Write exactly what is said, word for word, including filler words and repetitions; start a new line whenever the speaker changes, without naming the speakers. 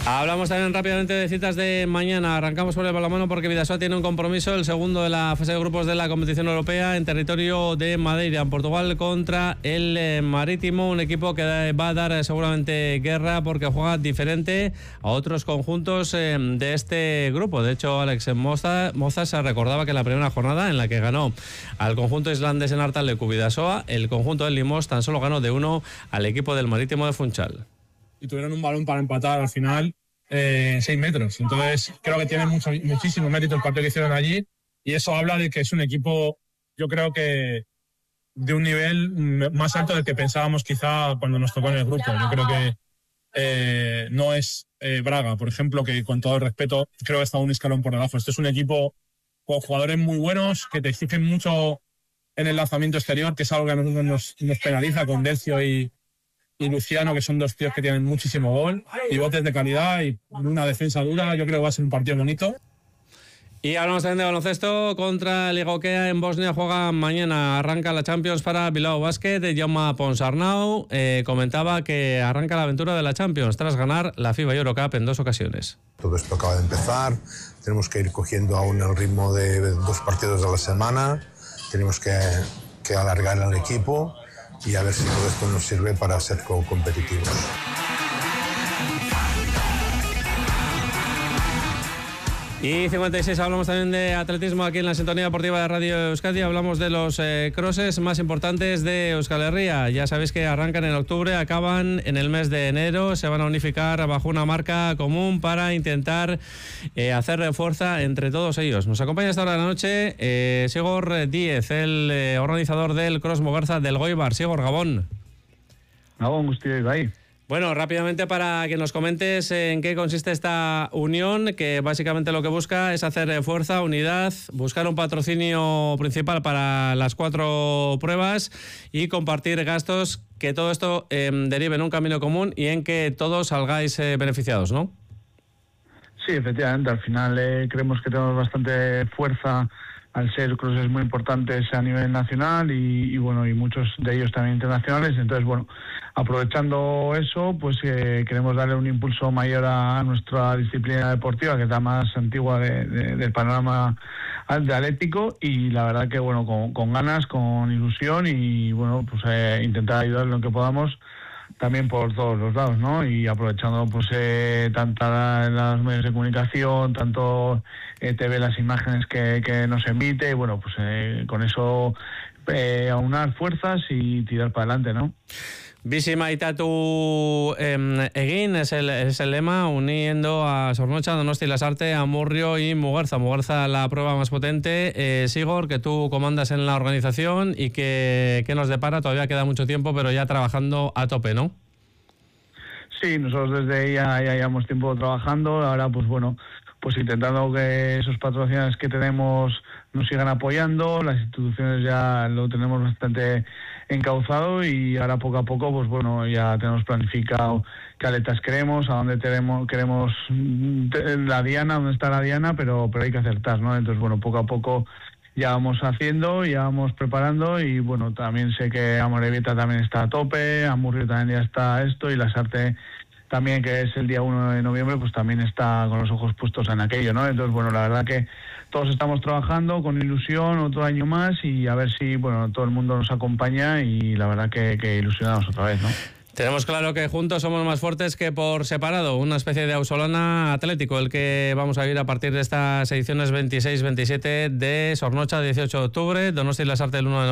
Hablamos también rápidamente de citas de mañana. Arrancamos por el balonmano porque Vidasoa tiene un compromiso, el segundo de la fase de grupos de la competición europea, en territorio de Madeira, en Portugal, contra el eh, Marítimo, un equipo que va a dar eh, seguramente guerra porque juega diferente a otros conjuntos eh, de este grupo. De hecho, Alex Moza, Moza se recordaba que en la primera jornada en la que ganó al conjunto islandés en Artalecu Vidasoa, el conjunto del Limos tan solo ganó de uno al equipo del Marítimo de Funchal.
Y tuvieron un balón para empatar al final en eh, seis metros. Entonces creo que tiene mucho, muchísimo mérito el partido que hicieron allí, y eso habla de que es un equipo, yo creo que de un nivel más alto del que pensábamos quizá cuando nos tocó en el grupo. Yo creo que eh, no es eh, Braga, por ejemplo, que con todo el respeto creo que está un escalón por debajo. Este es un equipo con jugadores muy buenos que te exigen mucho en el lanzamiento exterior, que es algo que a nosotros nos, nos penaliza con Delcio y y Luciano, que son dos tíos que tienen muchísimo gol, y botes de calidad y una defensa dura. Yo creo que va a ser un partido bonito.
Y hablamos también de baloncesto contra el Ligokea en Bosnia. Juega mañana, arranca la Champions para Bilbao Basket. Jaume Ponsarnau eh, comentaba que arranca la aventura de la Champions tras ganar la FIBA Eurocup en dos ocasiones.
Todo esto acaba de empezar, tenemos que ir cogiendo aún el ritmo de dos partidos a la semana, tenemos que, que alargar el equipo y a ver si todo esto nos sirve para ser competitivos.
Y cincuenta y seis, hablamos también de atletismo aquí en la sintonía deportiva de Radio Euskadi. Hablamos de los eh, crosses más importantes de Euskal Herria. Ya sabéis que arrancan en octubre, acaban en el mes de enero. Se van a unificar bajo una marca común para intentar eh, hacer fuerza entre todos ellos. Nos acompaña esta hora de la noche eh, Sigor Díez, el eh, organizador del Cross Mugarza del Goibar. Sigor, Gabón.
Gabón, guztioi, bai.
Bueno, rápidamente para que nos comentes en qué consiste esta unión, que básicamente lo que busca es hacer fuerza, unidad, buscar un patrocinio principal para las cuatro pruebas y compartir gastos, que todo esto eh, derive en un camino común y en que todos salgáis eh, beneficiados, ¿no?
Sí, efectivamente, al final eh, creemos que tenemos bastante fuerza al ser cruces muy importantes a nivel nacional y, y bueno, y muchos de ellos también internacionales. Entonces, bueno, aprovechando eso, pues eh, queremos darle un impulso mayor a nuestra disciplina deportiva, que es la más antigua de, de, del panorama de atlético, y la verdad que, bueno, con, con ganas, con ilusión y, bueno, pues eh, intentar ayudar en lo que podamos también por todos los lados, ¿no? Y aprovechando pues eh, tanto los medios de comunicación, tanto eh, T V, las imágenes que, que nos emite, y bueno, pues eh, con eso eh, aunar fuerzas y tirar para adelante, ¿no?
Bizi maitatu eh, egin es el, es el lema, uniendo a Zornotza, Donosti, Lasarte, Amurrio y Mugarza. Mugarza, la prueba más potente. Eh, Sigor, que tú comandas en la organización y que, que nos depara, todavía queda mucho tiempo, pero ya trabajando a tope, ¿no?
Sí, nosotros desde ahí ya, ya llevamos tiempo trabajando. Ahora, pues bueno, pues intentando que esos patrocinadores que tenemos nos sigan apoyando. Las instituciones ya lo tenemos bastante encauzado y ahora poco a poco, pues bueno, ya tenemos planificado qué atletas queremos, a dónde tenemos, queremos la diana, dónde está la diana, pero, pero hay que acertar, ¿no? Entonces, bueno, poco a poco ya vamos haciendo, ya vamos preparando, y bueno, también sé que Amorebieta también está a tope, Amurrio también ya está esto, y Lasarte también, que es el día uno de noviembre, pues también está con los ojos puestos en aquello, ¿no? Entonces, bueno, la verdad que todos estamos trabajando con ilusión otro año más, y a ver si, bueno, todo el mundo nos acompaña, y la verdad que, que ilusionamos otra vez, ¿no?
Tenemos claro que juntos somos más fuertes que por separado, una especie de Ausolana Atlético, el que vamos a vivir a partir de estas ediciones veintiséis veintisiete de Zornotza, dieciocho de octubre, Donosti y Lasarte el uno de noviembre.